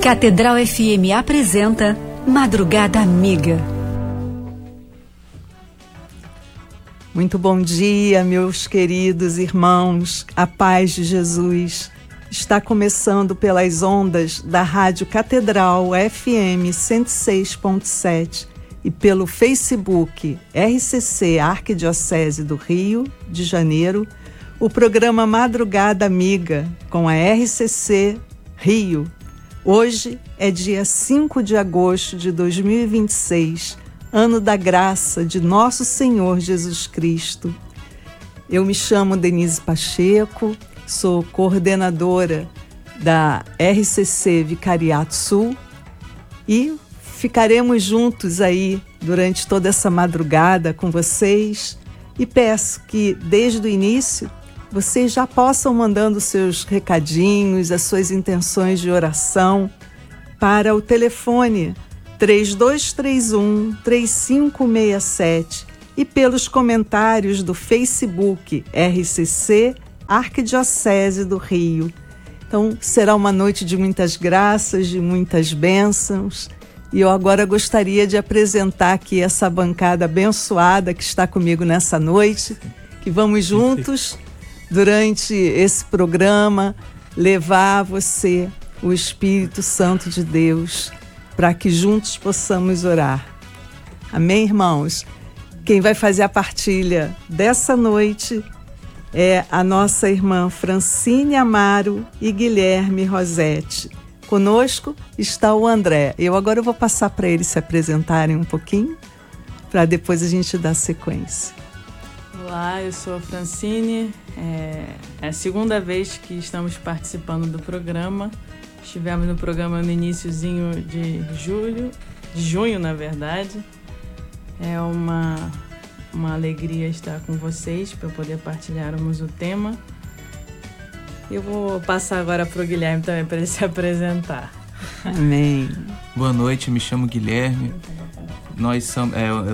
Catedral FM apresenta Madrugada Amiga. Muito bom dia, meus queridos irmãos, a paz de Jesus. Está começando pelas ondas da Rádio Catedral FM 106.7 e pelo Facebook RCC Arquidiocese do Rio de Janeiro, o programa Madrugada Amiga com a RCC Rio. Hoje é dia 5 de agosto de 2026, ano da graça de Nosso Senhor Jesus Cristo. Eu me chamo Denise Pacheco, sou coordenadora da RCC Vicariato Sul e ficaremos juntos aí durante toda essa madrugada com vocês e peço que desde o início vocês já possam mandando seus recadinhos, as suas intenções de oração para o telefone 3231-3567 e pelos comentários do Facebook RCC Arquidiocese do Rio. Então será uma noite de muitas graças, de muitas bênçãos. E eu agora gostaria de apresentar aqui essa bancada abençoada que está comigo nessa noite, que vamos juntos durante esse programa levar a você o Espírito Santo de Deus para que juntos possamos orar. Amém, irmãos? Quem vai fazer a partilha dessa noite é a nossa irmã Francine Amaro e Guilherme Rosetti. Conosco está o André. Eu vou passar para eles se apresentarem um pouquinho, para depois a gente dar sequência. Olá, eu sou a Francine. É a segunda vez que estamos participando do programa. Estivemos no programa no iniciozinho de junho, na verdade. É uma alegria estar com vocês para poder partilharmos o tema. Eu vou passar agora para o Guilherme também, para ele se apresentar. Amém. Boa noite, me chamo Guilherme. Nós somos,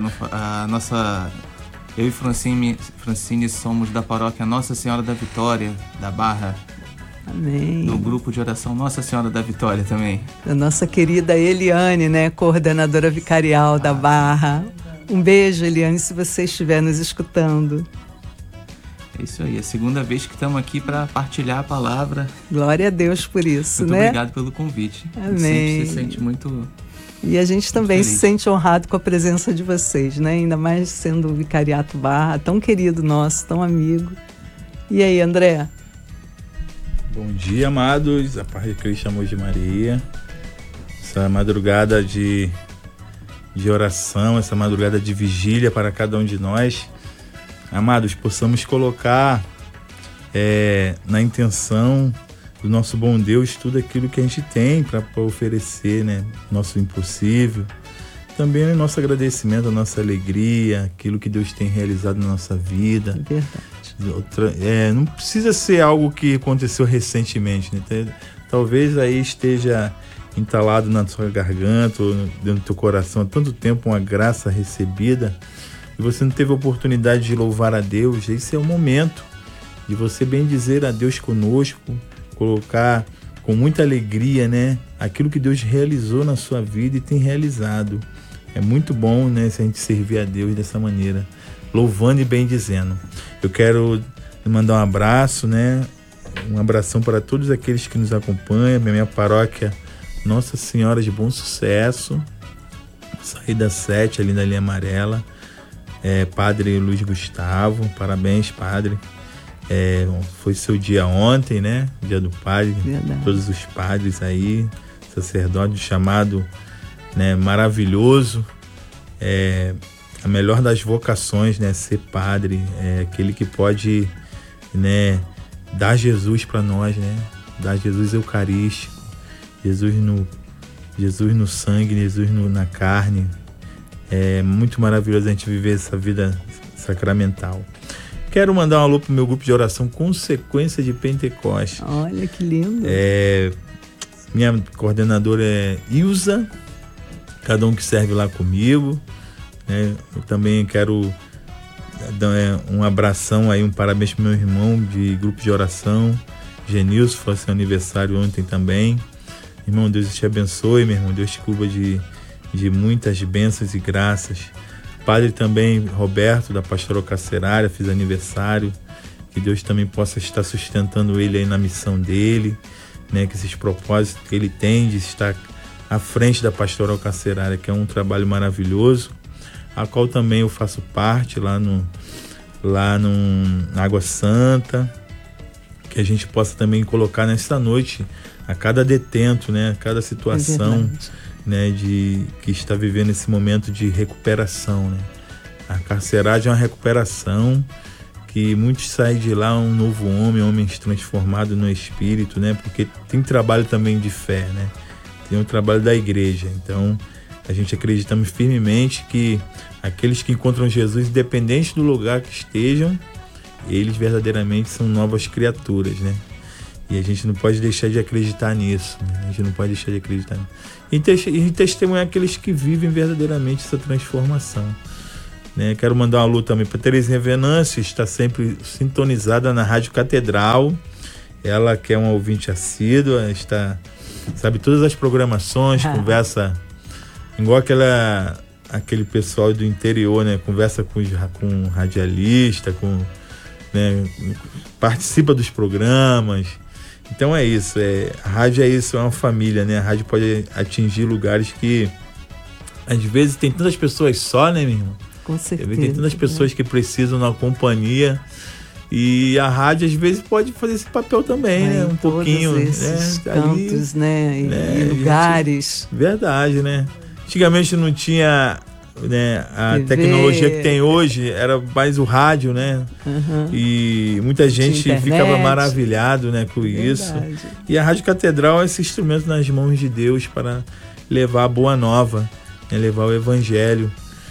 eu e Francine somos da paróquia Nossa Senhora da Vitória, da Barra. Amém. Do grupo de oração Nossa Senhora da Vitória também. Da nossa querida Eliane, né, coordenadora vicarial da Barra. Um beijo, Eliane, se você estiver nos escutando. É isso aí, é a segunda vez que estamos aqui para partilhar a palavra. Glória a Deus por isso, muito né? Obrigado pelo convite. Amém. Sempre se sente muito... E a gente também feliz. Se sente honrado com a presença de vocês, né? Ainda mais sendo o Vicariato Barra, tão querido nosso, tão amigo. E aí, André? Bom dia, amados. A paz de Cristo, amor de Maria. Essa madrugada de oração, essa madrugada de vigília para cada um de nós. Amados, possamos colocar na intenção do nosso bom Deus tudo aquilo que a gente tem para oferecer, né? Nosso impossível. Também o nosso agradecimento, a nossa alegria, aquilo que Deus tem realizado na nossa vida. Verdade. Não precisa ser algo que aconteceu recentemente, né? Talvez aí esteja entalado na sua garganta ou dentro do teu coração há tanto tempo uma graça recebida e você não teve a oportunidade de louvar a Deus. Esse é o momento de você bendizer a Deus conosco, colocar com muita alegria, né, aquilo que Deus realizou na sua vida e tem realizado. É muito bom, né, se a gente servir a Deus dessa maneira, louvando e bendizendo. Eu quero mandar um abraço, né, um abração para todos aqueles que nos acompanham, minha paróquia Nossa Senhora de Bom Sucesso, saída 7 ali na linha amarela, Padre Luiz Gustavo, parabéns, Padre. Foi seu dia ontem, né? Dia do Padre. Verdade. Todos os padres aí, sacerdote chamado, né, maravilhoso. A melhor das vocações, né? Ser padre, aquele que pode, né, dar Jesus para nós, né? Dar Jesus eucarístico, Jesus no sangue, Jesus na carne. É muito maravilhoso a gente viver essa vida sacramental. Quero mandar um alô pro meu grupo de oração Consequência de Pentecostes. Olha que lindo. Minha coordenadora é Ilza, cada um que serve lá comigo. Eu também quero dar um abração aí, um parabéns pro meu irmão de grupo de oração, Genilson, foi seu aniversário ontem também. Irmão, Deus te abençoe, meu irmão. Deus te cubra de muitas bênçãos e graças. Padre também Roberto, da Pastoral Carcerária, fiz aniversário. Que Deus também possa estar sustentando ele aí na missão dele, né? Que esses propósitos que ele tem de estar à frente da Pastoral Carcerária, que é um trabalho maravilhoso, a qual também eu faço parte lá no Água Santa, que a gente possa também colocar nessa noite a cada detento, né? A cada situação, né? Que está vivendo esse momento de recuperação, né? A carceragem é uma recuperação, que muitos saem de lá um novo homens transformados no espírito, né? Porque tem trabalho também de fé, né? Tem o trabalho da igreja. Então, a gente acredita firmemente que aqueles que encontram Jesus, independente do lugar que estejam, eles verdadeiramente são novas criaturas, né? E a gente não pode deixar de acreditar nisso, né? A gente não pode deixar de acreditar nisso. E testemunhar aqueles que vivem verdadeiramente essa transformação. Né? Quero mandar um alô também para Terezinha Venâncio, está sempre sintonizada na Rádio Catedral. Ela que é uma ouvinte assídua, sabe todas as programações, conversa igual aquele pessoal do interior, né? Conversa com radialista, né? Participa dos programas. Então é isso, a rádio é isso, é uma família, né? A rádio pode atingir lugares que às vezes tem tantas pessoas só, né, meu irmão? Com certeza. Tem tantas pessoas que precisam de uma companhia, e a rádio às vezes pode fazer esse papel também, né? Um pouquinho, esses cantos, né? E lugares. Verdade, né? Antigamente não tinha, né, a TV, tecnologia que tem hoje, era mais o rádio, né? E muita gente ficava maravilhado, né, com isso. E a Rádio Catedral é esse instrumento nas mãos de Deus para levar a boa nova, né? Levar o evangelho.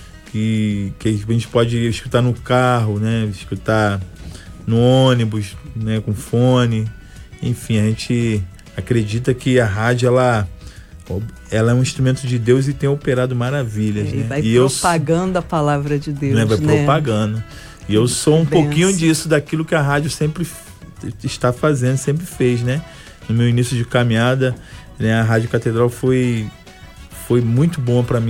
Que a gente pode escutar no carro, né? Escutar no ônibus, né? Com fone. Enfim, a gente acredita que a rádio ela é um instrumento de Deus e tem operado maravilhas, né? Vai propagando a palavra de Deus, né? Vai propagando. E eu sou um pouquinho disso, daquilo que a rádio sempre está fazendo, sempre fez, né? No meu início de caminhada, né? A Rádio Catedral foi muito bom para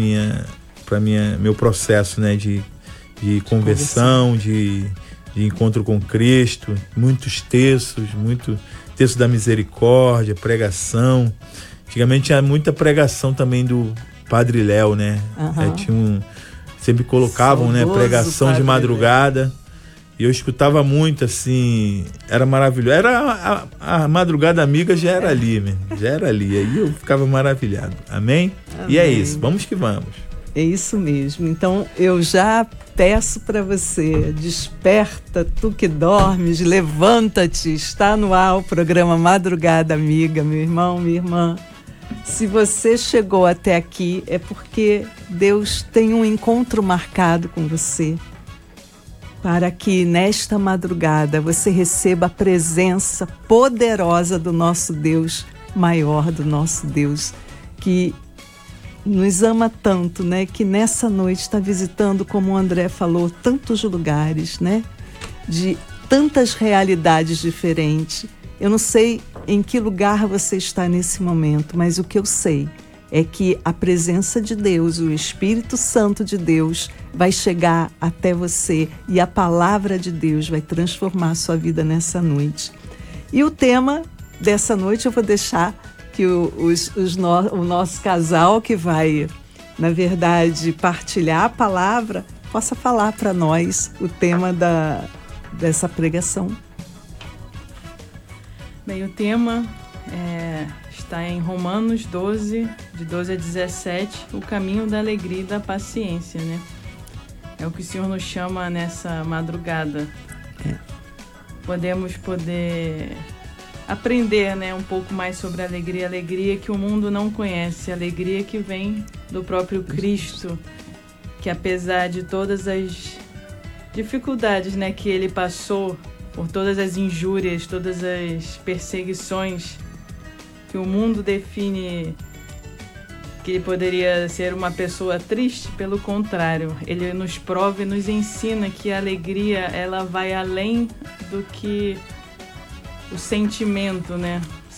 meu processo, né, de conversão, de encontro com Cristo, muitos textos, muito texto da misericórdia, pregação. Antigamente tinha muita pregação também do Padre Léo, né? Sempre colocavam, né, pregação de madrugada. E eu escutava muito, assim, era maravilhoso. A Madrugada Amiga já era ali, mesmo, já era ali. Aí eu ficava maravilhado. Amém? E é isso, vamos que vamos. É isso mesmo. Então eu já peço para você, desperta, tu que dormes, levanta-te. Está no ar o programa Madrugada Amiga, meu irmão, minha irmã. Se você chegou até aqui é porque Deus tem um encontro marcado com você, para que nesta madrugada você receba a presença poderosa do nosso Deus maior, do nosso Deus que nos ama tanto, né? Que nessa noite está visitando, como o André falou, tantos lugares, né? De tantas realidades diferentes. Eu não sei em que lugar você está nesse momento, mas o que eu sei é que a presença de Deus, o Espírito Santo de Deus vai chegar até você e a palavra de Deus vai transformar a sua vida nessa noite. E o tema dessa noite eu vou deixar que o nosso casal que vai, na verdade, partilhar a palavra, possa falar para nós o tema dessa pregação. Bem, o tema está em Romanos 12, de 12 a 17, o caminho da alegria e da paciência, né? É o que o Senhor nos chama nessa madrugada. Podemos aprender, né, um pouco mais sobre a alegria que o mundo não conhece, a alegria que vem do próprio Cristo, que apesar de todas as dificuldades, né, que ele passou, por todas as injúrias, todas as perseguições que o mundo define que ele poderia ser uma pessoa triste, pelo contrário, ele nos prova e nos ensina que a alegria ela vai além do que o sentimento, né? O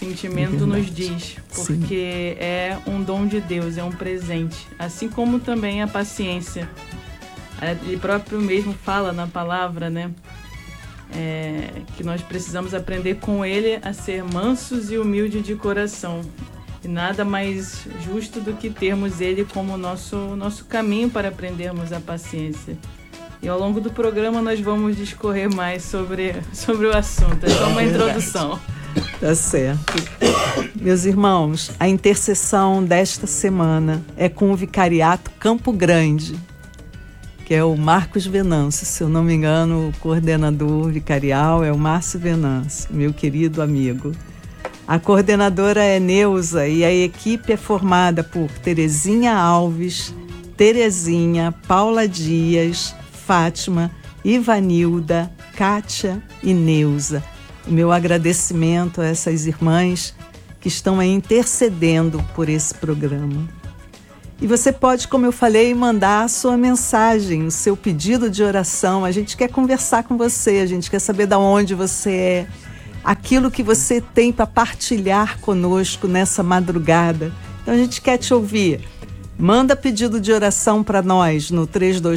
sentimento nos diz, porque é um dom de Deus, é um presente. Assim como também a paciência. Ele próprio mesmo fala na palavra, né? Que nós precisamos aprender com ele a ser mansos e humildes de coração. E nada mais justo do que termos ele como nosso caminho para aprendermos a paciência. E ao longo do programa nós vamos discorrer mais sobre o assunto. É só uma introdução. Tá certo. Meus irmãos, a intercessão desta semana é com o Vicariato Campo Grande, que é o Marcos Venâncio. Se eu não me engano, o coordenador vicarial é o Márcio Venâncio, meu querido amigo. A coordenadora é Neuza e a equipe é formada por Terezinha Alves, Terezinha, Paula Dias, Fátima, Ivanilda, Kátia e Neuza. O meu agradecimento a essas irmãs que estão aí intercedendo por esse programa. E você pode, como eu falei, mandar a sua mensagem, o seu pedido de oração. A gente quer conversar com você, a gente quer saber de onde você é, aquilo que você tem para partilhar conosco nessa madrugada. Então a gente quer te ouvir. Manda pedido de oração para nós no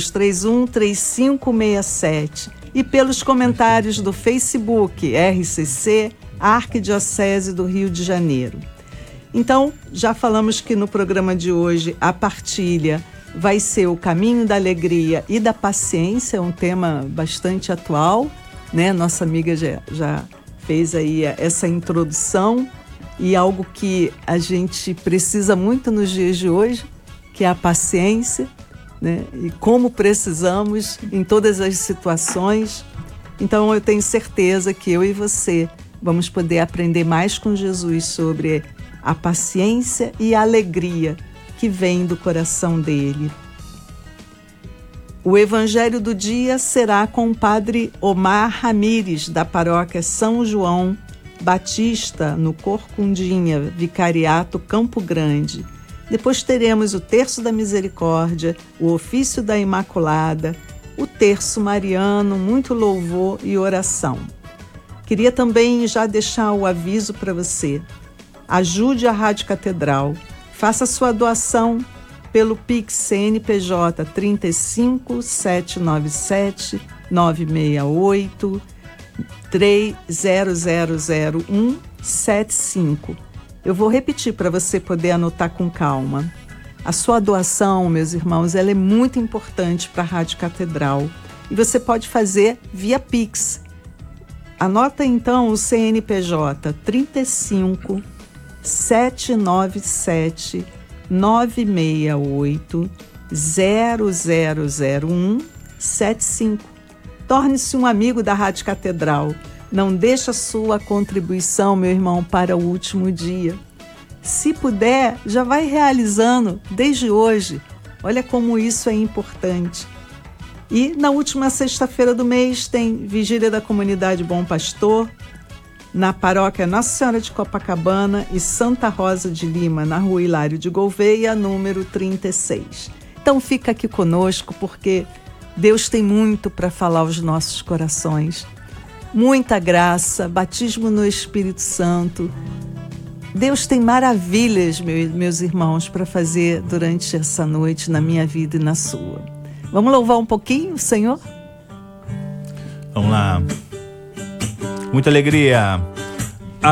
3231-3567 e pelos comentários do Facebook RCC Arquidiocese do Rio de Janeiro. Então, já falamos que no programa de hoje a partilha vai ser o caminho da alegria e da paciência, um tema bastante atual, né? Nossa amiga já fez aí essa introdução e algo que a gente precisa muito nos dias de hoje, que é a paciência, né? E como precisamos em todas as situações. Então eu tenho certeza que eu e você vamos poder aprender mais com Jesus sobre a paciência e a alegria que vem do coração dele. O evangelho do dia será com o padre Omar Ramires, da paróquia São João Batista, no Corcundinha, Vicariato Campo Grande. Depois teremos o Terço da Misericórdia, o Ofício da Imaculada, o Terço Mariano, muito louvor e oração. Queria também já deixar o aviso para você. Ajude a Rádio Catedral. Faça sua doação pelo Pix CNPJ 35 797 968 3001 75. Eu vou repetir para você poder anotar com calma. A sua doação, meus irmãos, ela é muito importante para a Rádio Catedral e você pode fazer via Pix. Anota então o CNPJ 35 797 968 0001 75. Torne-se um amigo da Rádio Catedral. Não deixe a sua contribuição, meu irmão, para o último dia. Se puder, já vai realizando desde hoje. Olha como isso é importante. E na última sexta-feira do mês tem Vigília da Comunidade Bom Pastor, na paróquia Nossa Senhora de Copacabana e Santa Rosa de Lima, na Rua Hilário de Gouveia, número 36. Então fica aqui conosco, porque Deus tem muito para falar aos nossos corações. Muita graça, batismo no Espírito Santo. Deus tem maravilhas, meus irmãos, para fazer durante essa noite na minha vida e na sua. Vamos louvar um pouquinho o Senhor? Vamos lá. Muita alegria.